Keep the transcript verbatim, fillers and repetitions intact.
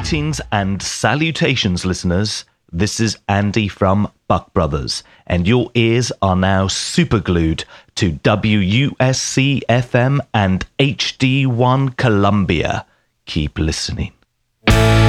Greetings and salutations, listeners. This is Andy from Buck Brothers, and your ears are now superglued to W U S C F M and H D one Columbia. Keep listening.